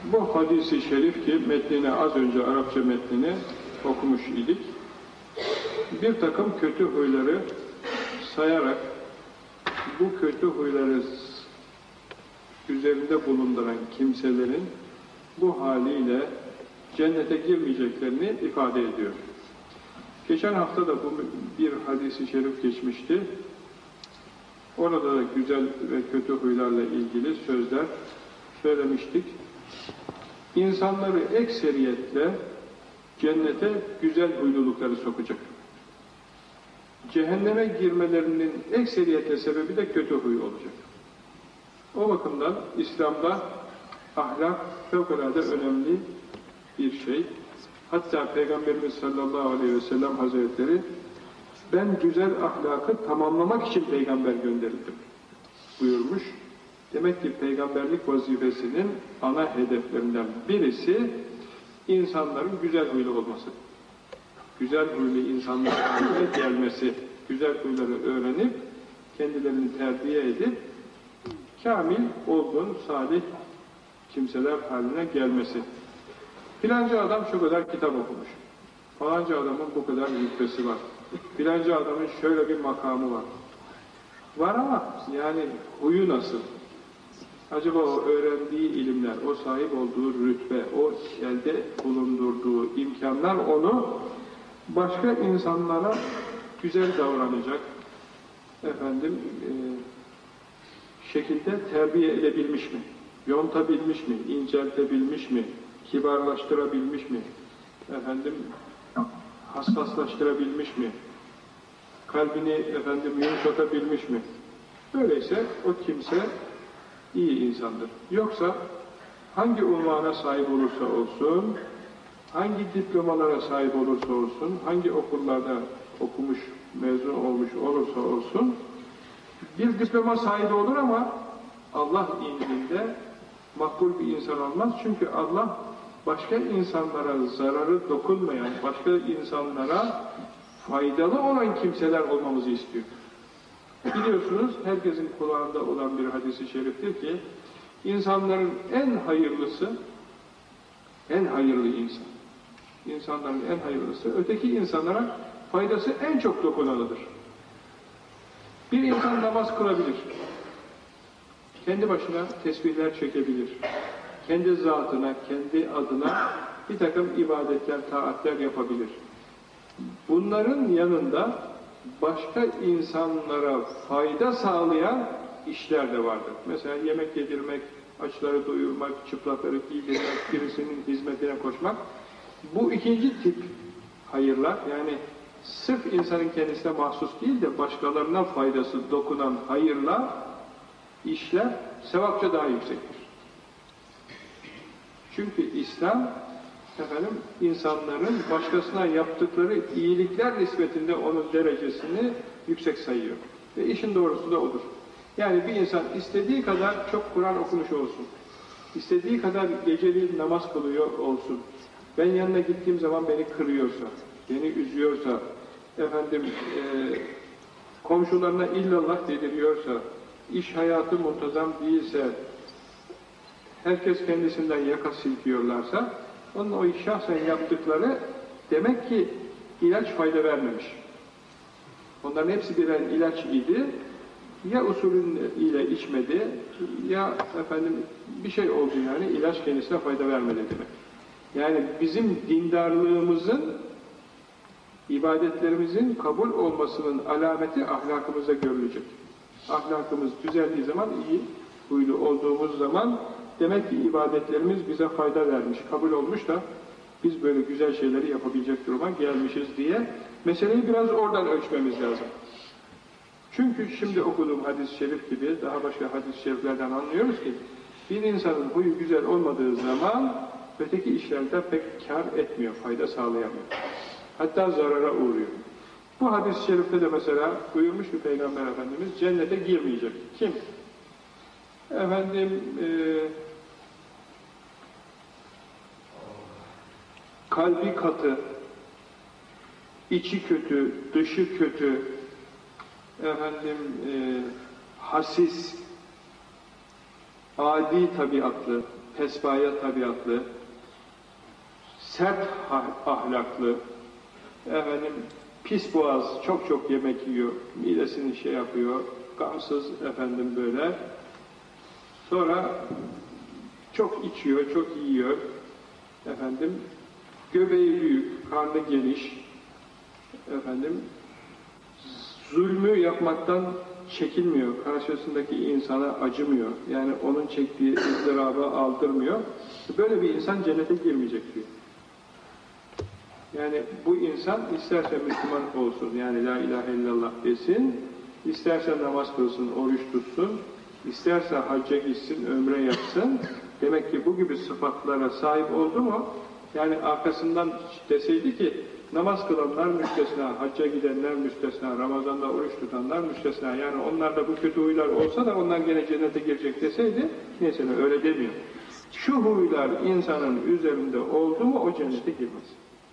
Bu hadis-i şerif ki metnini az önce Arapça metnini okumuş idik. Bir takım kötü huyları sayarak bu kötü huyları üzerinde bulunduran kimselerin bu haliyle cennete girmeyeceklerini ifade ediyor. Geçen hafta da bu bir hadis-i şerif geçmişti. Orada da güzel ve kötü huylarla ilgili sözler söylemiştik. İnsanları ekseriyetle cennete güzel huylulukları sokacak. Cehenneme girmelerinin ekseriyetle sebebi de kötü huy olacak. O bakımdan İslam'da ahlak fevkalade önemli bir şey. Hatta Peygamberimiz sallallahu aleyhi ve sellem Hazretleri ben güzel ahlakı tamamlamak için peygamber gönderildim buyurmuş. Demek ki peygamberlik vazifesinin ana hedeflerinden birisi insanların güzel huylu olması. Güzel huylu insanların gelmesi, güzel huyları öğrenip kendilerini terbiye edip kamil, olgun, salih kimseler haline gelmesi. Filanca adam şu kadar kitap okumuş. Falanca adamın bu kadar rütbesi var. Filanca adamın şöyle bir makamı var. Var ama yani huyu nasıl? Acaba o öğrendiği ilimler, o sahip olduğu rütbe, o elde bulundurduğu imkanlar onu başka insanlara güzel davranacak şekilde terbiye edebilmiş mi? Yontabilmiş mi? İnceltebilmiş mi? Kibarlaştırabilmiş mi? Hassaslaştırabilmiş mi? Kalbini yumuşatabilmiş mi? Böyleyse o kimse iyi insandır. Yoksa hangi unvana sahip olursa olsun, hangi diplomalara sahip olursa olsun, hangi okullarda okumuş, mezun olmuş olursa olsun, bir diploma sahibi olur ama Allah indinde makbul bir insan olmaz. Çünkü Allah başka insanlara zararı dokunmayan, başka insanlara faydalı olan kimseler olmamızı istiyor. Biliyorsunuz, herkesin kulağında olan bir hadis-i şeriftir ki, insanların en hayırlısı, en hayırlı insan, insanların en hayırlısı, öteki insanlara faydası en çok dokunanıdır. Bir insan namaz kılabilir, kendi başına tesbihler çekebilir, kendi zatına, kendi adına bir takım ibadetler, taatler yapabilir. Bunların yanında başka insanlara fayda sağlayan işler de vardır. Mesela yemek yedirmek, açları doyurmak, çıplakları giydirmek, birisinin hizmetine koşmak. Bu ikinci tip hayırlar, yani sırf insanın kendisine mahsus değil de başkalarına faydası dokunan hayırlar, işler sevapça daha yüksektir. Çünkü İslam insanların başkasına yaptıkları iyilikler nispetinde onun derecesini yüksek sayıyor. Ve işin doğrusu da odur. Yani bir insan istediği kadar çok Kur'an okumuş olsun, istediği kadar geceliğin namaz kılıyor olsun, ben yanına gittiğim zaman beni kırıyorsa, beni üzüyorsa, komşularına illallah dediriyorsa, iş hayatı muntazam değilse, herkes kendisinden yaka silkiyorlarsa, onun o şahsen yaptıkları demek ki ilaç fayda vermemiş. Onların hepsi birer ilaç idi. Ya usulüyle içmedi, ya bir şey oldu yani, ilaç kendisine fayda vermedi demek. Yani bizim dindarlığımızın, ibadetlerimizin kabul olmasının alameti ahlakımızda görülecek. Ahlakımız düzeldiği zaman, iyi huylu olduğumuz zaman demek ki ibadetlerimiz bize fayda vermiş, kabul olmuş da biz böyle güzel şeyleri yapabilecek duruma gelmişiz diye meseleyi biraz oradan ölçmemiz lazım. Çünkü şimdi okuduğum hadis-i şerif gibi daha başka hadis-i şeriflerden anlıyoruz ki bir insanın huyu güzel olmadığı zaman öteki işlerde pek kar etmiyor, fayda sağlayamıyor. Hatta zarara uğruyor. Bu hadis-i şerifte de mesela buyurmuş ki Peygamber Efendimiz cennete girmeyecek. Kim? Kalbi katı, içi kötü, dışı kötü, hasis, adi tabiatlı, pesbaya tabiatlı, sert ahlaklı, efendim pis boğaz, çok çok yemek yiyor, midesini şey yapıyor, gamsız efendim böyle. Sonra çok içiyor, çok yiyor, efendim göbeği büyük, karnı geniş, efendim zulmü yapmaktan çekinmiyor, karşısındaki insana acımıyor, yani onun çektiği ızdırabı aldırmıyor. Böyle bir insan cennete girmeyecek diyor. Yani bu insan isterse Müslüman olsun, yani la ilahe illallah desin, isterse namaz kılsın, oruç tutsun, isterse hacca gitsin, ömre yapsın, demek ki bu gibi sıfatlara sahip oldu mu, yani arkasından deseydi ki, namaz kılanlar müstesna, hacca gidenler müstesna, Ramazan'da oruç tutanlar müstesna, yani onlarda bu kötü huylar olsa da onlar gene cennete girecek deseydi, neyse öyle demiyor. Şu huylar insanın üzerinde oldu mu o cennete girmez.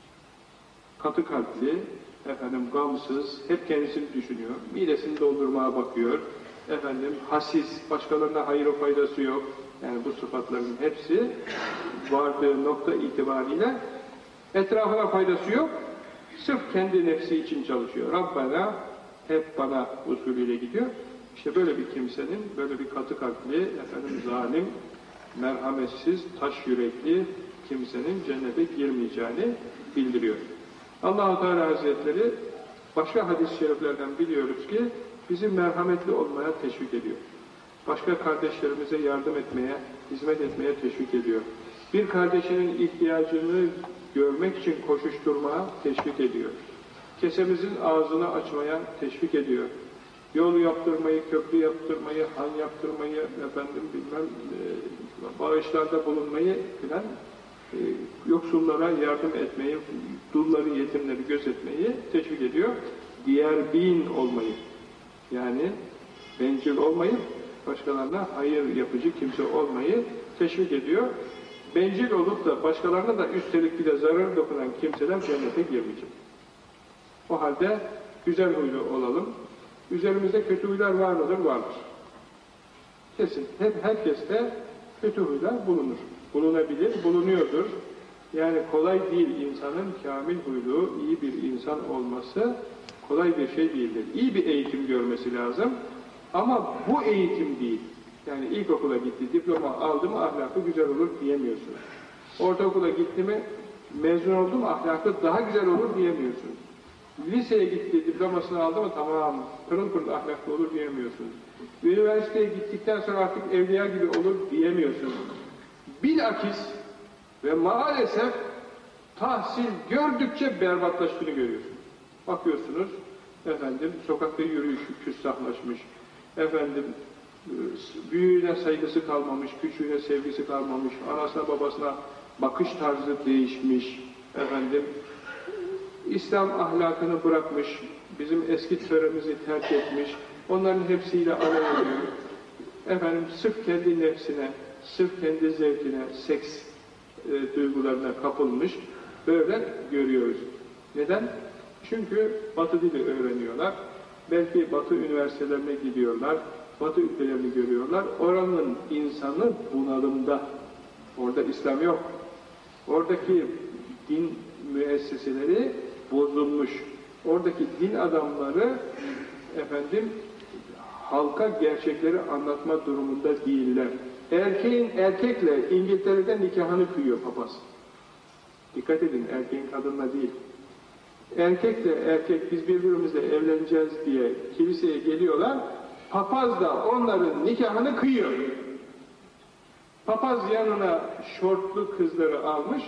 Katı kalpli, efendim gamsız, hep kendisini düşünüyor, midesini doldurmaya bakıyor, efendim hasis, başkalarına hayır faydası yok. Yani bu sıfatların hepsi vardığı nokta itibariyle etrafına faydası yok, sırf kendi nefsi için çalışıyor. Rabbana, hep bana usulüyle gidiyor. İşte böyle bir kimsenin, böyle bir katı kalpli, efendim zalim, merhametsiz, taş yürekli kimsenin cennete girmeyeceğini bildiriyor. Allah-u Teala Hazretleri başka hadis-i şeriflerden biliyoruz ki bizi merhametli olmaya teşvik ediyor. Başka kardeşlerimize yardım etmeye, hizmet etmeye teşvik ediyor. Bir kardeşinin ihtiyacını görmek için koşuşturmaya teşvik ediyor. Kesemizin ağzını açmaya teşvik ediyor. Yol yaptırmayı, köprü yaptırmayı, han yaptırmayı, efendim bilmem bağışlarda bulunmayı filan, yoksullara yardım etmeyi, dulları, yetimleri gözetmeyi teşvik ediyor. Diğer bin olmayı, yani bencil olmayı, başkalarına hayır yapıcı kimse olmayı teşvik ediyor. Bencil olup da başkalarına da üstelik bir de zarar dokunan kimseler cennete girmeyecek. O halde güzel huylu olalım. Üzerimizde kötü huylar var mıdır? Vardır. Kesin. Herkeste kötü huylar bulunur. Bulunabilir, bulunuyordur. Yani kolay değil insanın kamil huylu, iyi bir insan olması kolay bir şey değildir. İyi bir eğitim görmesi lazım. Ama bu eğitim değil. Yani ilkokula gitti, diploma aldı mı ahlakı güzel olur diyemiyorsun. Ortaokula gitti mi, mezun oldu mu ahlakı daha güzel olur diyemiyorsun. Liseye gitti, diplomasını aldı mı tamam, pırıl pırıl ahlaklı olur diyemiyorsun. Üniversiteye gittikten sonra artık evliya gibi olur diyemiyorsun. Bilakis ve maalesef tahsil gördükçe berbatlaştığını görüyorsun. Bakıyorsunuz, efendim sokakta yürüyüşü küstahlaşmış, efendim büyüğüne saygısı kalmamış, küçüğüne sevgisi kalmamış, anasına babasına bakış tarzı değişmiş, efendim İslam ahlakını bırakmış, bizim eski töremizi terk etmiş, onların hepsiyle alay ediyor. Efendim sırf kendi nefsine, sırf kendi zevkine, seks duygularına kapılmış, böyle görüyoruz. Neden? Çünkü Batı dili öğreniyorlar, belki Batı üniversitelerine gidiyorlar, Batı ülkelerini görüyorlar, oranın insanı bunalımda, orada İslam yok. Oradaki din müesseseleri bozulmuş. Oradaki din adamları efendim halka gerçekleri anlatma durumunda değiller. Erkeğin erkekle İngiltere'de nikahını kıyıyor papaz. Dikkat edin, erkeğin kadınla değil. Erkekle erkek biz birbirimizle evleneceğiz diye kiliseye geliyorlar. Papaz da onların nikahını kıyıyor. Papaz yanına şortlu kızları almış,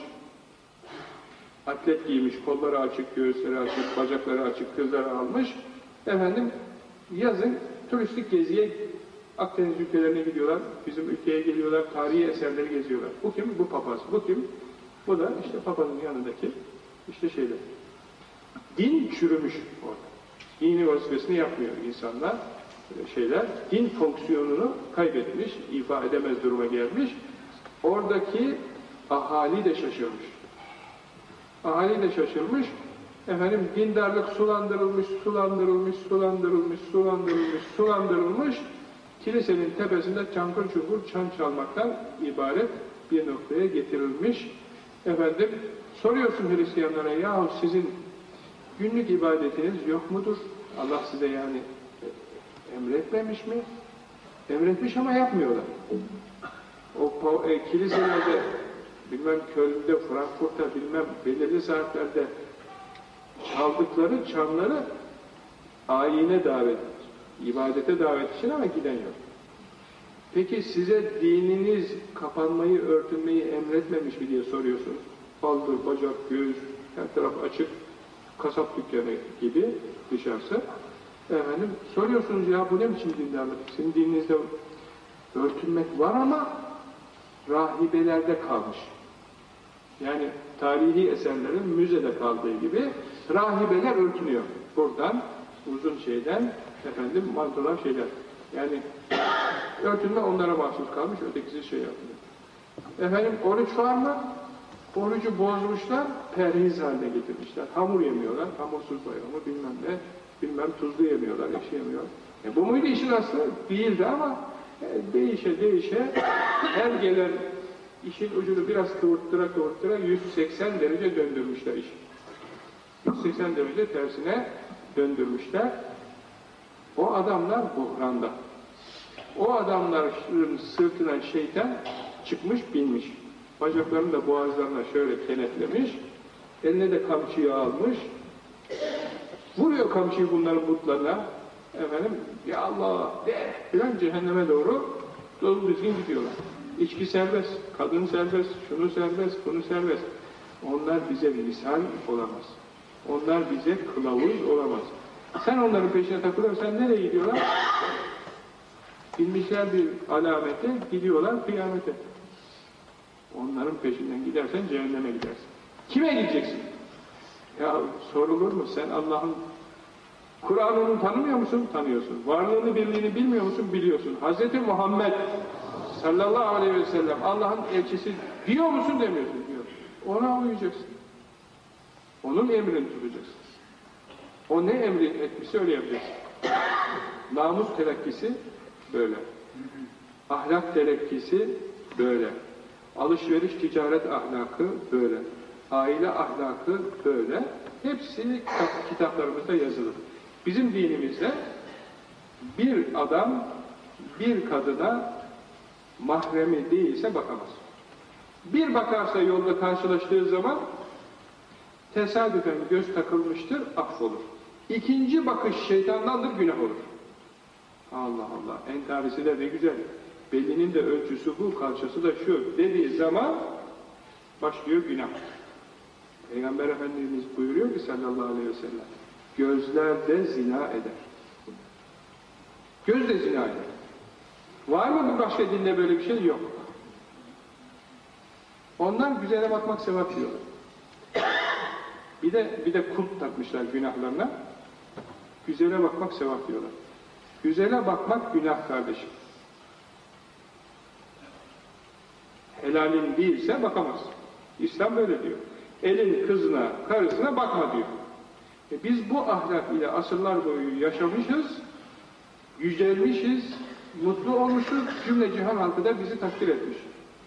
atlet giymiş, kolları açık, göğüsleri açık, bacakları açık kızları almış. Efendim, yazın turistik geziye Akdeniz ülkelerine gidiyorlar, bizim ülkeye geliyorlar, tarihi eserleri geziyorlar. Bu kim? Bu papaz. Bu kim? Bu da işte papazın yanındaki işte şeyler. Din çürümüş orada. Dini vazifesini yapmıyor insanlar, şeyler. Din fonksiyonunu kaybetmiş, ifa edemez duruma gelmiş. Oradaki ahali de şaşırmış. Ahali de şaşırmış. Efendim dindarlık sulandırılmış, sulandırılmış, sulandırılmış, sulandırılmış, sulandırılmış. kilisenin tepesinde çangır çungur çan çalmaktan ibaret bir noktaya getirilmiş. Efendim, soruyorsun Hristiyanlara, yahu sizin günlük ibadetiniz yok mudur? Allah size yani emretmemiş mi? Emretmiş ama yapmıyorlar. O kiliselerde, bilmem Köln'de, Frankfurt'ta, bilmem belirli saatlerde çaldıkları çanları ayine davet, ibadete davet için ama giden yok. Peki size dininiz kapanmayı, örtünmeyi emretmemiş mi diye soruyorsunuz. Baldır, bacak, göğüs, her taraf açık, kasap dükkanı gibi dışarısı. Efendim, soruyorsunuz ya bu ne biçim dindarlık? Sizin dininizde örtünmek var ama rahibelerde kalmış. Yani tarihi eserlerin müzede kaldığı gibi rahibeler örtünüyor. Buradan, uzun şeyden, efendim mantolar şeyler. Yani örtünme onlara mahsus kalmış, ötekisi şey yapıyor. Efendim oruç var mı? Orucu bozmuşlar, perhiz haline getirmişler. Hamur yemiyorlar, hamursuz bayramı bilmem ne, bilmem tuzlu yemiyorlar, ekşi yemiyorlar. Bu muydu işin aslı? Değildi ama değişe her gelen işin ucunu biraz kıvırttıra 180 derece döndürmüşler işi. 180 derece tersine döndürmüşler. O adamlar buhranda. O adamların sırtına şeytan çıkmış, binmiş. Bacaklarını da boğazlarına şöyle kenetlemiş. Eline de kamçıyı almış. Vuruyor kamçıyı bunların butlarına. Efendim, ya Allah de filan cehenneme doğru dolu düzgün gidiyorlar. İçki serbest, kadın serbest, şunu serbest, bunu serbest. Onlar bize misal olamaz. Onlar bize kılavuz olamaz. Sen onların peşine takılırsan nereye gidiyorlar? Bilmişler bir alamete, gidiyorlar kıyamete. Onların peşinden gidersen cehenneme gidersin. Kime gideceksin? Ya sorulur mu? Sen Allah'ın Kur'an'ını tanımıyor musun? Tanıyorsun. Varlığını, birliğini bilmiyor musun? Biliyorsun. Hz. Muhammed sallallahu aleyhi ve sellem Allah'ın elçisi diyor musun? Demiyorsun. Diyor. Ona uyacaksın. Onun emrini tutacaksın. O ne emri etmişse öyle yapacaksın. Namus telakkisi böyle. Ahlak telakkisi böyle. Alışveriş, ticaret ahlakı böyle. Aile ahlakı böyle. Hepsi kitaplarımızda yazılı. Bizim dinimizde bir adam bir kadına mahremi değilse bakamaz. Bir bakarsa yolda karşılaştığı zaman tesadüfen göz takılmıştır, affolur. İkinci bakış şeytandandır, günah olur. Allah Allah, entarisi de ne güzel. Belinin de ölçüsü bu, kalçası da şu dediği zaman başlıyor günah. Peygamber Efendimiz buyuruyor ki sallallahu aleyhi ve sellem, gözler de zina eder. Göz de zina eder. Var mı bir başka dinde böyle bir şey? Yok. Onlar güzele bakmak sevap diyorlar. Bir de kulp takmışlar günahlarına. Güzele bakmak sevap diyorlar. Güzele bakmak günah kardeşim. Helalin değilse bakamazsın. İslam böyle diyor. Elin kızına, karısına bakma diyor. Biz bu ahlak ile asırlar boyu yaşamışız, yücelmişiz, mutlu olmuşuz, cümle cihan halkı da bizi takdir etmiş.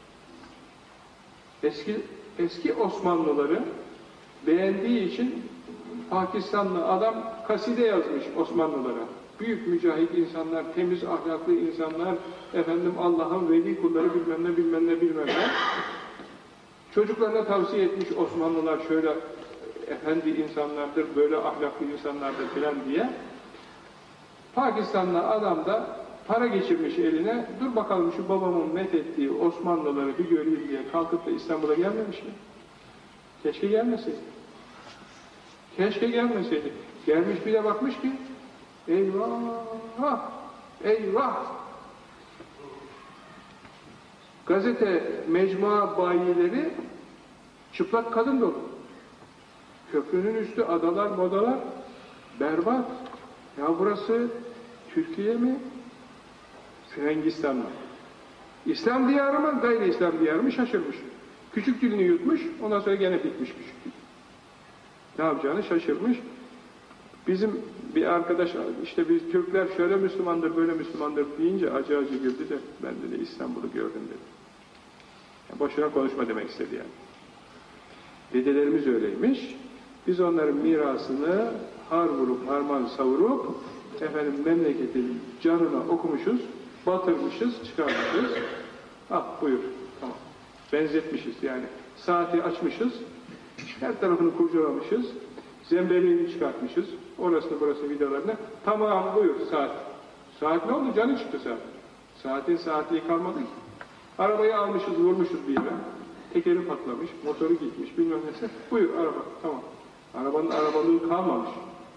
Eski Osmanlıları beğendiği için Pakistanlı adam kaside yazmış Osmanlılara. Büyük mücahit insanlar, temiz ahlaklı insanlar, efendim Allah'ın veli kulları bilmem ne. Çocuklarına tavsiye etmiş Osmanlılar şöyle efendi insanlardır, böyle ahlaklı insanlardır filan diye. Pakistanlı adam da para geçirmiş eline, dur bakalım şu babamın methettiği Osmanlıları bir göreyim diye kalkıp da İstanbul'a gelmemiş mi? Keşke gelmeseydi. Keşke gelmeseydi. Gelmiş bir de bakmış ki, eyvah, eyvah! Gazete, mecmua bayileri çıplak kadın dolu. Köprünün üstü adalar, modalar berbat. Ya burası Türkiye mi? Frangistan mı? İslam diyarı mı? Gayri İslam diyarı mı? Şaşırmış. Küçük dilini yutmuş, ondan sonra gene bitmiş küçük dil. Ne yapacağını şaşırmış. Bizim bir arkadaş, işte biz Türkler şöyle Müslümandır, böyle Müslümandır deyince acı acı güldü de ben de İstanbul'u gördüm dedi. Yani boşuna konuşma demek istedi yani. Dedelerimiz öyleymiş. Biz onların mirasını har vurup, harman savurup memleketin canına okumuşuz, batırmışız, çıkarmışız. Ah buyur, tamam. Benzetmişiz yani. Saati açmışız, her tarafını kurcalamışız, zembeliğini çıkartmışız, orasını burası vidalarına. Tamam buyur saat. Saat ne oldu? Canı çıktı saat. Saatin saatliği kalmadı ki. Arabayı almışız, vurmuşuz bir yere. Tekeri patlamış, motoru gitmiş, bilmem neyse. Buyur araba, tamam. Arabanın arabalığı kalmamış.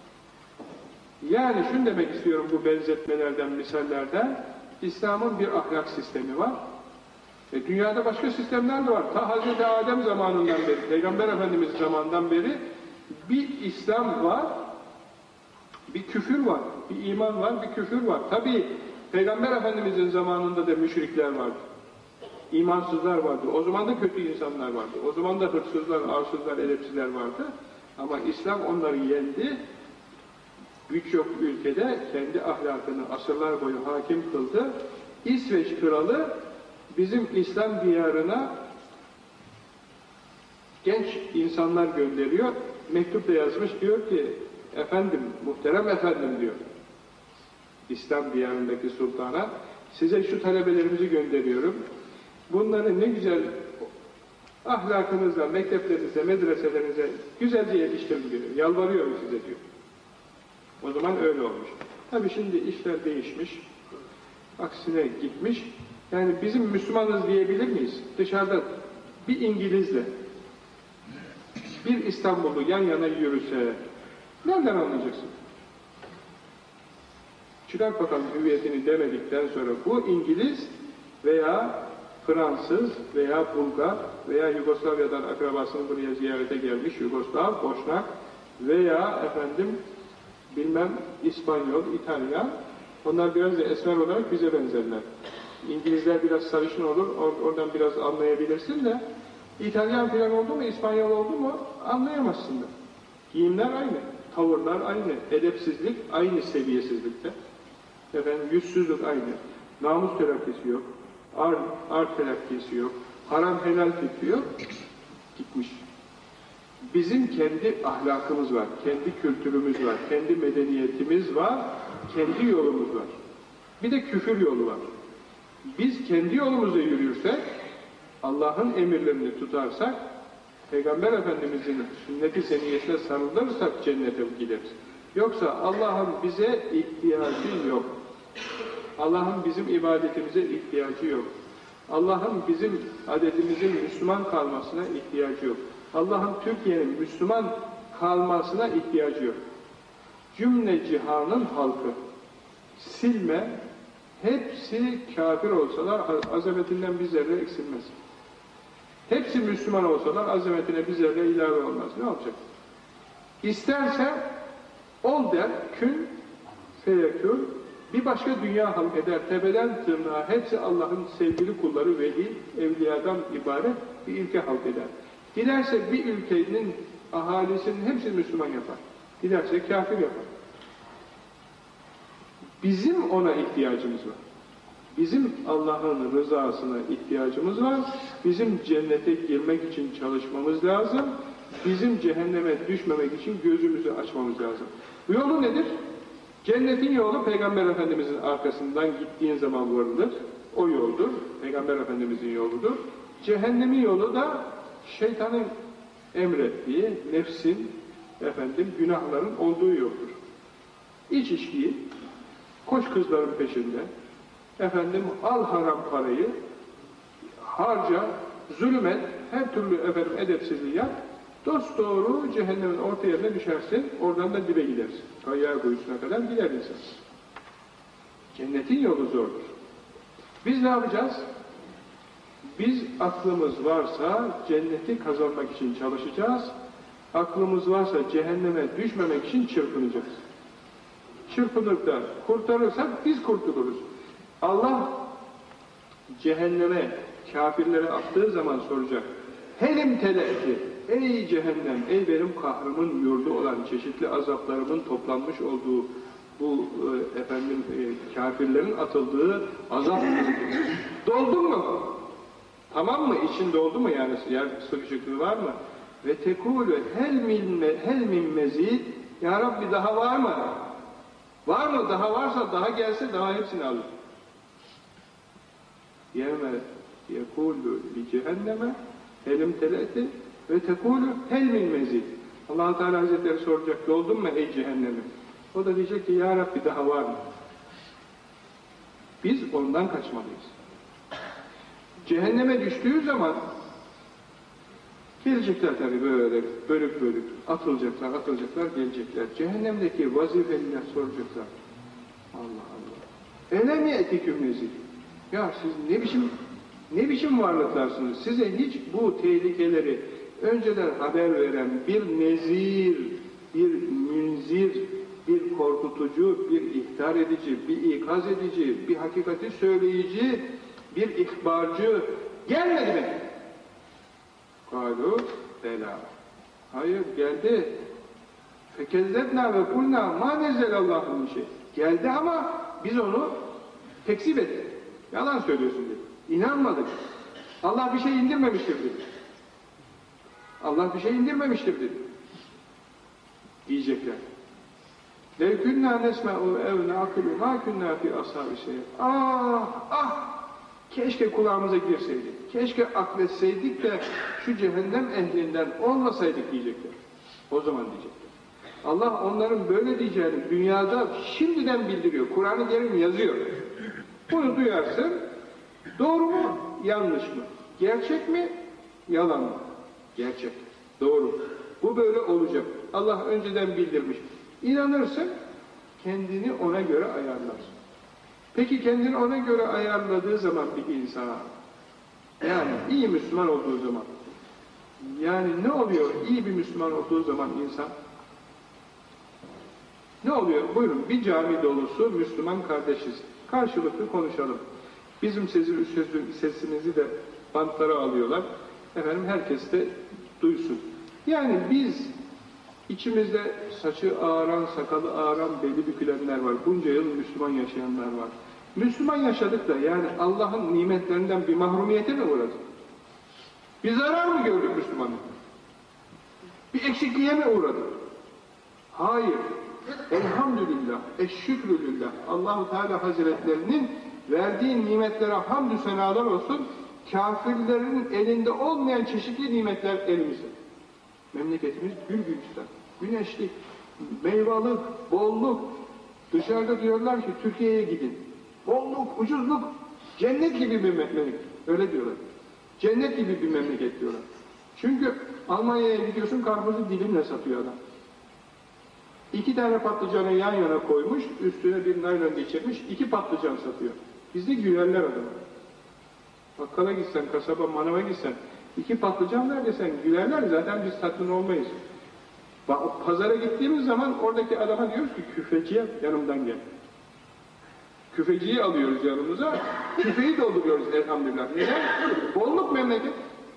Yani şunu demek istiyorum bu benzetmelerden, misallerden. İslam'ın bir ahlak sistemi var. Dünyada başka sistemler de var. Ta Hz. Adem zamanından beri, Peygamber Efendimiz zamanından beri bir İslam var, bir küfür var, bir iman var, bir küfür var. Tabii Peygamber Efendimiz'in zamanında da müşrikler vardı. İmansızlar vardı. O zaman da kötü insanlar vardı. O zaman da hırsızlar, arsızlar, edepsizler vardı. Ama İslam onları yendi. Birçok ülkede kendi ahlakını asırlar boyu hakim kıldı. İsveç kralı bizim İslam diyarına genç insanlar gönderiyor. Mektupla yazmış, diyor ki efendim, muhterem efendim diyor. İslam diyarındaki sultana, size şu talebelerimizi gönderiyorum. Bunları ne güzel ahlakınızla, mekteplerinize, medreselerinize güzelce yetiştirin diyor. Yalvarıyorum size diyor. O zaman öyle olmuş. Tabii şimdi işler değişmiş. Aksine gitmiş. Yani bizim Müslümanız diyebilir miyiz? Dışarıda bir İngilizle bir İstanbullu yan yana yürüse nereden anlayacaksın? Çıkart bakalım hüviyetini demedikten sonra bu İngiliz veya Fransız veya Bulgar veya Yugoslavya'dan akrabasını buraya ziyarete gelmiş Yugoslav, Boşnak veya bilmem İspanyol, İtalyan, onlar biraz da esmer olarak bize benzerler. İngilizler biraz sarışın olur, oradan biraz anlayabilirsin de İtalyan falan oldu mu, İspanyol oldu mu anlayamazsın da. Giyimler aynı, tavırlar aynı, edepsizlik aynı seviyesizlikte. Yüzsüzlük aynı, namus telakkisi yok, ar telakkisi yok, haram helal fikri yok, gitmiş. Bizim kendi ahlakımız var, kendi kültürümüz var, kendi medeniyetimiz var, kendi yolumuz var. Bir de küfür yolu var. Biz kendi yolumuza yürürsek, Allah'ın emirlerini tutarsak, Peygamber Efendimiz'in sünnet-i seniyyesine sarılırsak cennete gideriz. Yoksa Allah'ın bize ihtiyacı yok. Allah'ın bizim ibadetimize ihtiyacı yok. Allah'ın bizim adetimizin Müslüman kalmasına ihtiyacı yok. Allah'ın Türkiye'nin Müslüman kalmasına ihtiyacı yok. Cümle cihanın halkı, silme, hepsi kafir olsalar azametinden bir zerre eksilmez. Hepsi Müslüman olsalar azametine bir zerre ilave olmaz. Ne olacak? İsterse ol der, kün, feyekün, bir başka dünya halk eder, tepeden tırnağa hepsi Allah'ın sevgili kulları, veli, evliyadan ibaret bir ülke halk eder. Dilerse bir ülkenin ahalisinin hepsini Müslüman yapar. Dilerse kafir yapar. Bizim ona ihtiyacımız var. Bizim Allah'ın rızasına ihtiyacımız var. Bizim cennete girmek için çalışmamız lazım. Bizim cehenneme düşmemek için gözümüzü açmamız lazım. Bu yolu nedir? Cennetin yolu Peygamber Efendimiz'in arkasından gittiğin zaman varılır. O yoldur. Peygamber Efendimiz'in yoludur. Cehennemin yolu da şeytanın emrettiği, nefsin, günahların olduğu yoldur. İç içkiyi, koş kızların peşinde, al haram parayı, harca, zulüm et, her türlü edepsizliği yap, dosdoğru cehennemin orta yerine düşersin, oradan da dibe gidersin. Kayyar kuyusuna kadar gider insan. Cennetin yolu zordur. Biz ne yapacağız? Biz aklımız varsa cenneti kazanmak için çalışacağız. Aklımız varsa cehenneme düşmemek için çırpınacağız. Çırpınıp da kurtarırsak biz kurtuluruz. Allah cehenneme, kafirlere attığı zaman soracak. Helim teleki, ey cehennem, ey benim kahrımın yurdu olan, çeşitli azaplarımın toplanmış olduğu bu kafirlerin atıldığı azap doldun mu? Tamam mı? İçin doldu mu yani? Yer sıkışıklığı var mı? Ve tekulü hel min mezid, ya Rabbi daha var mı? Var mı? Daha varsa daha gelse daha hepsini alır. Yevme yekulü li cehenneme helim teleti ve tekulü hel min mezid. Allah-u Teala Hazretleri soracak, doldun mu ey cehennemim? O da diyecek ki ya Rabbi daha var mı? Biz ondan kaçmalıyız. Cehenneme düştüğü zaman gelecekler tabii böyle bölük bölük atılacaklar gelecekler. Cehennemdeki vazifeliler soracaklar. Allah Allah. Elem ye'tiküm nezir. Ya siz ne biçim varlıklarsınız? Size hiç bu tehlikeleri önceden haber veren bir nezir, bir münzir, bir korkutucu, bir ihtar edici, bir ikaz edici, bir hakikati söyleyici, bir ihbarcı gelmedi mi? Kalu bela. Hayır geldi. Fekezzebna ve kulna ma nezzelallahu min şey. Geldi ama biz onu tekzip ettik. Yalan söylüyorsun dedi. İnanmadık. Allah bir şey indirmemiştir dedi. Allah bir şey indirmemiştir dedi. Diyecekler. لَوْ كُنَّا نَسْمَعُ اَوْ نَعْقِلُ مَا كُنَّا فِي أَصْحَابِ السَّيِّرِ. Ah! Keşke kulağımıza girseydik. Keşke akletseydik de şu cehennem ehlinden olmasaydık diyecekler. O zaman diyecekler. Allah onların böyle diyeceğini dünyada şimdiden bildiriyor. Kur'an-ı Kerim yazıyor. Bunu duyarsın, doğru mu, yanlış mı? Gerçek mi, yalan mı? Gerçek, doğru. Bu böyle olacak. Allah önceden bildirmiş. İnanırsın, kendini ona göre ayarlarsın. Peki kendini ona göre ayarladığı zaman bir insan, yani iyi Müslüman olduğu zaman, yani ne oluyor iyi bir Müslüman olduğu zaman insan? Ne oluyor? Buyurun, bir cami dolusu Müslüman kardeşiz. Karşılıklı konuşalım. Bizim sesimizi de bantlara alıyorlar. Efendim herkes de duysun. Yani biz içimizde saçı ağaran, sakalı ağaran, belli bükülenler var. Bunca yıl Müslüman yaşayanlar var. Müslüman yaşadık da yani Allah'ın nimetlerinden bir mahrumiyete mi uğradık? Bir zarar mı gördük Müslümanlık? Bir eksikliğe mi uğradık? Hayır. Elhamdülillah, eşşükrülillah. Allah-u Teala Hazretlerinin verdiği nimetlere hamdü senalar olsun. Kafirlerin elinde olmayan çeşitli nimetler elimizde. Memleketimiz gül gülistan, güneşlik, meyvalık, bolluk. Dışarıda diyorlar ki Türkiye'ye gidin. Bolluk, ucuzluk, cennet gibi bir memleket. Öyle diyorlar. Cennet gibi bir memleket diyorlar. Çünkü Almanya'ya gidiyorsun, karpuzu dilimle satıyor adam. 2 tane patlıcanı yan yana koymuş, üstüne bir naylon geçirmiş, 2 patlıcan satıyor. Bizde gülerler adamı. Bakkala gitsen, kasaba, manava gitsen, 2 patlıcan ver desen gülerler, zaten biz tatmin olmayız. Pazara gittiğimiz zaman oradaki adama diyoruz ki küfeciye yanımdan gel. Küfeciyi alıyoruz yanımıza, küfeyi dolduruyoruz elhamdülillah. Neden? Bolluk memleket.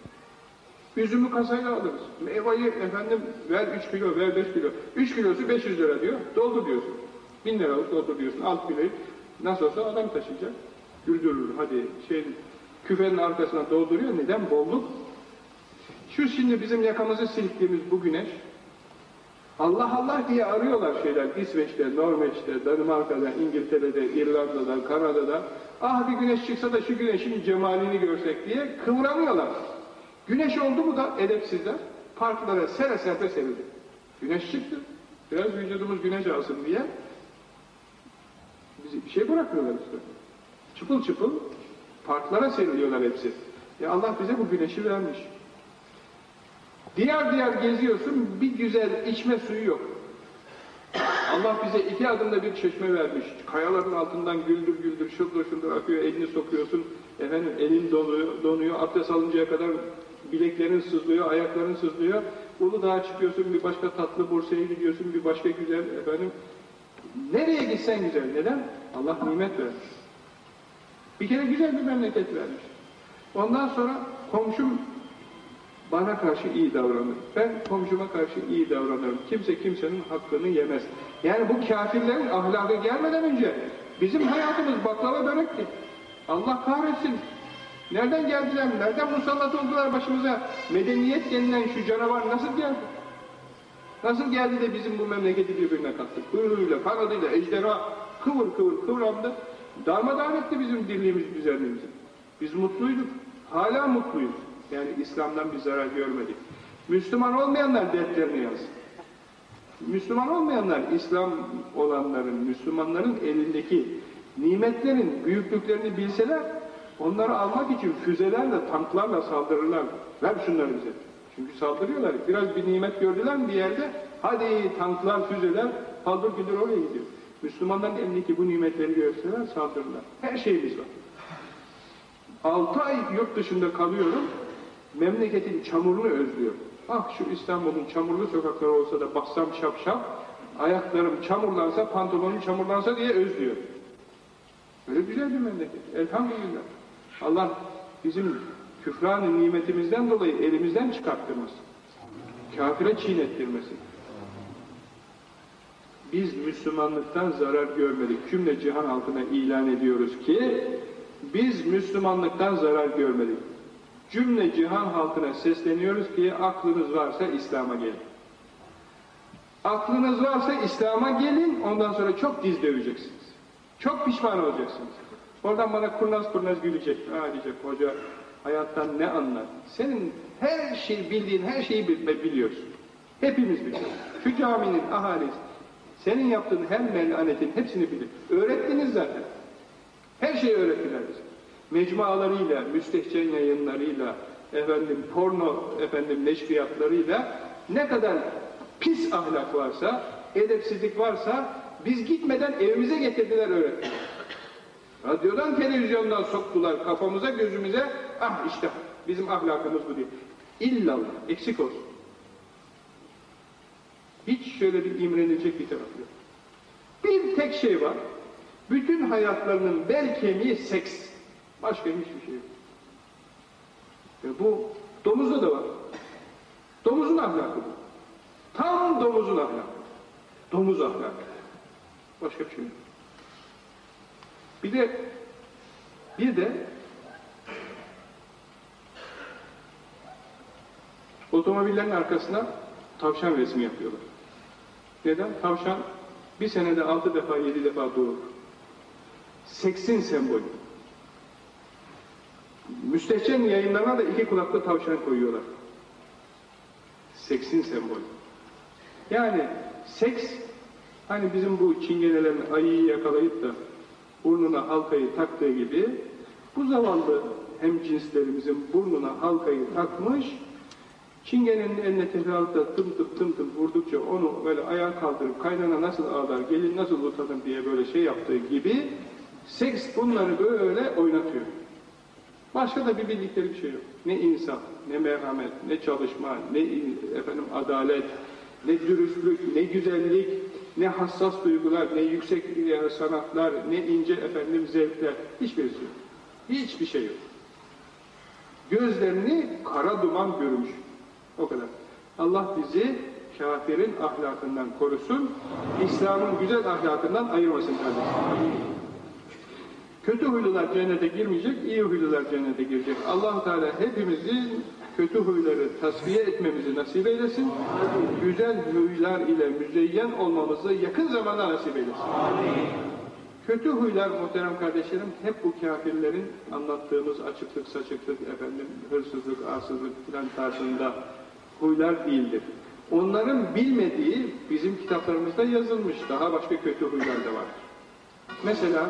Üzümü kasayla alırız. Meyveyi efendim ver 3 kilo, ver 5 kilo. 3 kilosu 500 lira diyor, doldur diyorsun. 1000 liralık doldur diyorsun, alt kiloyu. Nasıl olsa adam taşıyacak. Güldürür, hadi küfenin arkasına dolduruyor. Neden? Bolluk. Şu şimdi bizim yakamızı silktiğimiz bu güneş, Allah Allah diye arıyorlar şeyler, İsveç'te, Norveç'te, Danimarka'da, İngiltere'de, İrlanda'da, Kanada'da. Ah bir güneş çıksa da şu güneşin cemalini görsek diye kıvranıyorlar. Güneş oldu mu da edepsizler, parklara sere serpe serildi. Güneş çıktı, biraz vücudumuz güneş alsın diye bizi bir şey bırakmıyorlar işte. Çıpıl çıpıl parklara seriliyorlar hepsi. Allah bize bu güneşi vermiş. Diyar diyar geziyorsun, bir güzel içme suyu yok. Allah bize 2 adımda bir çeşme vermiş. Kayaların altından güldür güldür, şıldır şıldır akıyor, elini sokuyorsun. Efendim elin donuyor, abdest alıncaya kadar bileklerin sızlıyor, ayakların sızlıyor. Uludağ'a çıkıyorsun, bir başka tatlı Bursa'ya gidiyorsun, bir başka güzel efendim. Nereye gitsen güzel. Neden? Allah nimet vermiş. Bir kere güzel bir memleket vermiş. Ondan sonra komşum bana karşı iyi davranır. Ben komşuma karşı iyi davranırım. Kimse kimsenin hakkını yemez. Yani bu kafirlerin ahlakı gelmeden önce bizim hayatımız baklava börekti. Allah kahretsin. Nereden geldiler? Nereden musallat oldular başımıza? Medeniyet denilen şu canavar nasıl geldi? Nasıl geldi de bizim bu memleketi birbirine kattık? Kuyruğuyla, kanadıyla, ejderha kıvır kıvır kıvrandı. Darmadağın etti bizim dirliğimiz, güzelliğimizi. Biz mutluyduk. Hala mutluyuz. Yani İslam'dan bir zarar görmedik. Müslüman olmayanlar dertlerini yazsın. Müslüman olmayanlar, İslam olanların, Müslümanların elindeki nimetlerin büyüklüklerini bilseler, onları almak için füzelerle, tanklarla saldırırlar. Ver şunları bize. Çünkü saldırıyorlar. Biraz bir nimet gördüler mi bir yerde? Hadi tanklar, füzeler, paldır güldür oraya gidiyor. Müslümanların elindeki bu nimetleri görseler saldırırlar. Her şeyimiz var. 6 ay yurt dışında kalıyorum, memleketin çamurunu özlüyorum. Ah şu İstanbul'un çamurlu sokakları olsa da bassam şap şap, ayaklarım çamurlansa, pantolonum çamurlansa diye özlüyorum. Böyle güzel bir memleket. Elhamdülillah. Allah bizim küfran-ı nimetimizden dolayı elimizden çıkarttırmasın. Kafire çiğnettirmesin. Biz Müslümanlıktan zarar görmedik. Cümle cihan halkına ilan ediyoruz ki biz Müslümanlıktan zarar görmedik. Cümle cihan halkına sesleniyoruz ki aklınız varsa İslam'a gelin. Aklınız varsa İslam'a gelin, ondan sonra çok diz döveceksiniz. Çok pişman olacaksınız. Oradan bana kurnaz kurnaz gülecek. Ha diyecek, hoca hayattan ne anlar? Senin her şeyi bildiğin her şeyi biliyorsun. Hepimiz biliyoruz. Şu caminin ahalisi, senin yaptığın her melanetin hepsini bilir. Öğrettiniz zaten. Her şeyi öğrettiler bize. Mecmualarıyla, müstehcen yayınlarıyla, porno neşriyatlarıyla ne kadar pis ahlak varsa, edepsizlik varsa biz gitmeden evimize getirdiler, öğrettiler. Radyodan, televizyondan soktular kafamıza, gözümüze, ah işte bizim ahlakımız bu diye. İllallah, eksik olsun. Hiç şöyle bir imrenilecek bir taraf yok. Bir tek şey var, bütün hayatlarının bel kemiği seks. Başka hiçbir şey yok. Bu domuzda da var. Domuzun ahlakı bu. Tam domuzun ahlakı. Domuz ahlakı. Başka bir şey yok. Bir de otomobillerin arkasına tavşan resmi yapıyorlar. Neden? Tavşan bir senede 6 defa 7 defa doğur. Seksin sembolü. Müstehcen yayınlarına da 2 kulaklı tavşan koyuyorlar. Seksin sembolü. Yani seks, hani bizim bu çingenelerin ayıyı yakalayıp da burnuna halkayı taktığı gibi, bu zavallı hemcinslerimizin burnuna halkayı takmış, çingenenin eline tefrağlıkla tım tım vurdukça onu böyle ayağa kaldırıp kaynana nasıl ağlar, gelin nasıl utanır diye böyle şey yaptığı gibi, seks bunları böyle oynatıyor. Başka da bir bildikleri bir şey yok. Ne insaf, ne merhamet, ne çalışma, ne adalet, ne dürüstlük, ne güzellik, ne hassas duygular, ne yüksek sanatlar, ne ince zevkler, hiçbirisi yok. Hiçbir şey yok. Gözlerini kara duman görmüş. O kadar. Allah bizi kafirin ahlakından korusun, İslam'ın güzel ahlakından ayırmasın kardeşim. Kötü huylular cennete girmeyecek, iyi huylular cennete girecek. Allah-u Teala hepimizin kötü huyları tasfiye etmemizi nasip eylesin. Güzel huylar ile müzeyyen olmamızı yakın zamanda nasip eylesin. Kötü huylar muhterem kardeşlerim hep bu kafirlerin anlattığımız açıklık, saçıklık, hırsızlık, arsızlık filan tarzında huylar değildir. Onların bilmediği bizim kitaplarımızda yazılmış. Daha başka kötü huylar da var. Mesela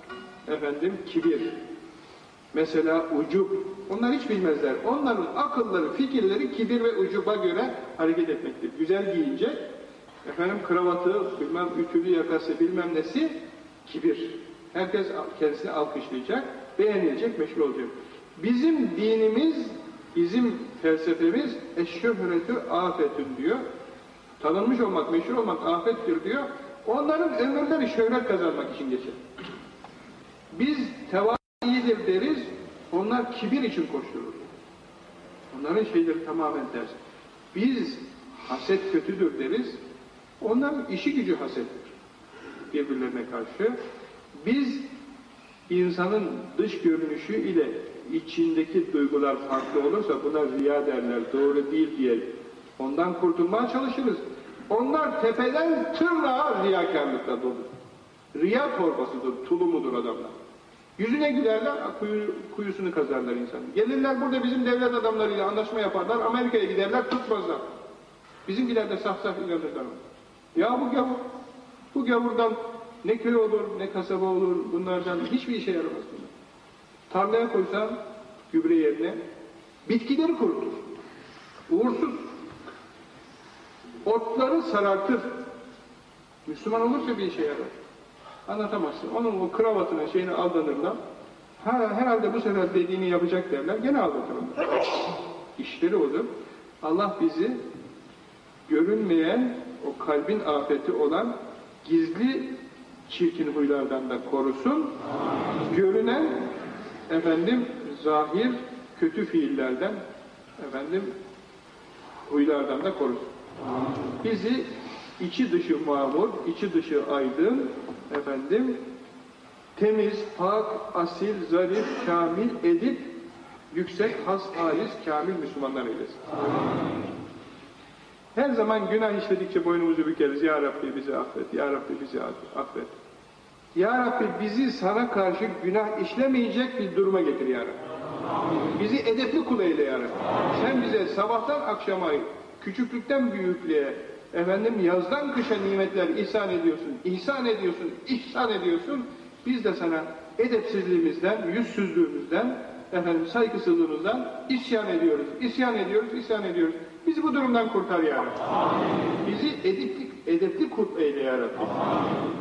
kibir, mesela ucub, onlar hiç bilmezler. Onların akılları, fikirleri kibir ve ucuba göre hareket etmektir. Güzel giyince, kravatı, bilmem ütülü yakası, bilmem nesi, kibir. Herkes kendisini alkışlayacak, beğenilecek, meşhur olacak. Bizim dinimiz, bizim felsefemiz, eşşöhretü afetün diyor. Tanınmış olmak, meşhur olmak afettir diyor. Onların ömürleri şöhret kazanmak için geçer. Biz tevazidir deriz, onlar kibir için koşturur. Onların şeyleri tamamen ters. Biz haset kötüdür deriz, onların işi gücü hasettir birbirlerine karşı. Biz insanın dış görünüşü ile içindeki duygular farklı olursa buna riya derler, doğru değil diye ondan kurtulmaya çalışırız. Onlar tepeden tırnağa riyakarlıkla dolu. Riya torbasıdır, tulumudur adamlar. Yüzüne gülerler, kuyusunu kazarlar insanı. Gelirler burada bizim devlet adamlarıyla anlaşma yaparlar, Amerika'ya giderler, tutmazlar. Bizimkiler de saf saf inanırlar. Ya bu gavur, bu gavurdan ne köy olur, ne kasaba olur, bunlardan hiçbir işe yaramaz bunlar. Tarlaya koysan gübre yerine bitkileri kurutur. Uğursuz. Otları sarartır. Müslüman olursa bir işe yarar. Anlatamazsın. Onun o kravatına şeyini aldanırlar. Herhalde bu sefer dediğini yapacak derler. Gene aldatır onlar. İşleri odur. Allah bizi görünmeyen, o kalbin afeti olan gizli çirkin huylardan da korusun. Görünen zahir kötü fiillerden huylardan da korusun. Bizi içi dışı mamur, içi dışı aydın, temiz, pak, asil, zarif, kamil edip yüksek, has, halis, kamil Müslümanlar eylesin. Her zaman günah işledikçe boynumuzu bükeriz. Ya Rabbi bizi affet, Ya Rabbi bizi affet. Ya Rabbi bizi sana karşı günah işlemeyecek bir duruma getir Ya Rabbi. Bizi edepli kul eyle Ya Rabbi. Sen bize sabahtan akşama, küçüklükten büyüklüğe, yazdan kışa nimetler ihsan ediyorsun. Biz de sana edepsizliğimizden, yüzsüzlüğümüzden, saygısızlığımızdan isyan ediyoruz. Bizi bu durumdan kurtar Ya Rabbi. Bizi edepli kul eyle Ya Rabbi.